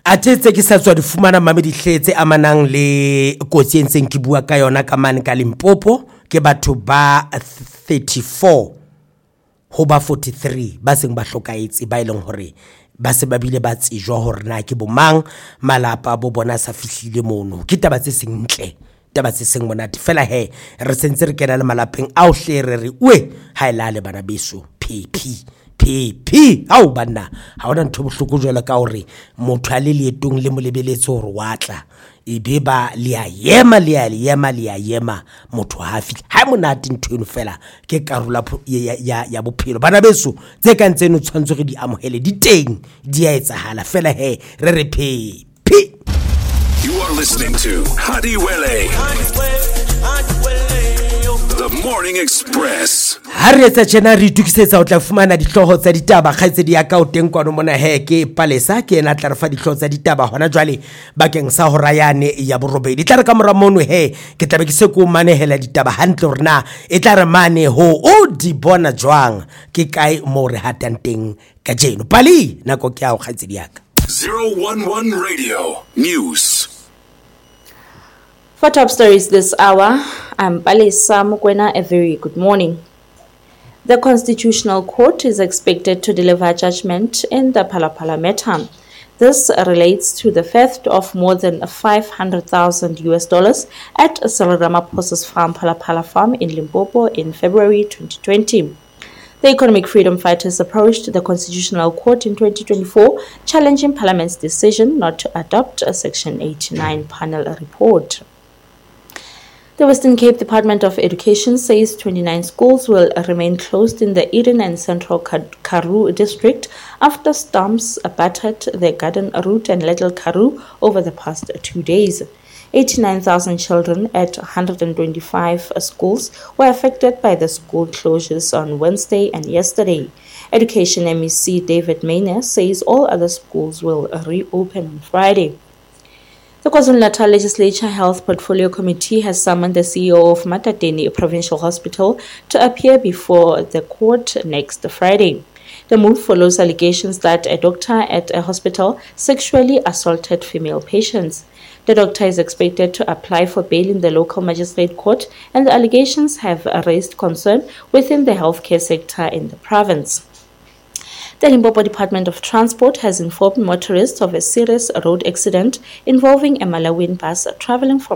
a tse ke sa tswa di fumana mame dihletse amanang le kotsi entseng ke bua ka yona ka mane ka Limpopo ke batho ba 34 ho ba 43 ba seng ba hlokaetse ba ileng hore ba se ba bile ba tsejwa hore na ke bomang malapa bo bona sa fihlile mono ke taba tse seng ntle taba tse seng monate fela he re sentse re kena le malapeng a o hle re uwe ha ila le bana beso PP au banna ha ona ntho bohloko jwela ka hore motho a le leetong le molebeletse hore watla ebe ba le a yema motho ha fihla ha monate ntho eno fela ke karula ya bophelo bana beso tse ka ntseno tshwantse re di amohele di teng di a etsahala fela he re re PP. You are listening to Hadiwele, The Morning Express. Ha re etsa tjena re itukisetsa o tla fumana dihloho tsa ditaba kgaitsedi ya ka o teng kwano mona he ke Palesa ke ena tla re fa dihloho tsa ditaba hona jwale bakeng sa hora yane ya borobedi tla re ka mora mono he ke tla be ke se ko manehela ditaba hantle hore na e tla re mane ho o di bona jwang ke kae mo re hatang teng ka jeno Pali nako ke a o kgaitsedi ya ka 011 Radio News. For top stories this hour, I'm Palesa Mukwena. A very good morning. The Constitutional Court is expected to deliver judgment in the Phala matter. This relates to the theft of more than $500,000 at Cyril Ramaphosa's farm, Phala Farm in Limpopo in February 2020. The economic freedom fighters approached the Constitutional Court in 2024, challenging Parliament's decision not to adopt a Section 89 panel report. The Western Cape Department of Education says 29 schools will remain closed in the Eden and Central Karoo district after storms battered the Garden Route and Little Karoo over the past 2 days. 89,000 children at 125 schools were affected by the school closures on Wednesday and yesterday. Education MEC David Maynard says all other schools will reopen on Friday. The KwaZulu-Natal Legislature Health Portfolio Committee has summoned the CEO of Matateni Provincial Hospital to appear before the court next Friday. The move follows allegations that a doctor at a hospital sexually assaulted female patients. The doctor is expected to apply for bail in the local magistrate court, and the allegations have raised concern within the healthcare sector in the province. The Limpopo Department of Transport has informed motorists of a serious road accident involving a Malawian bus traveling from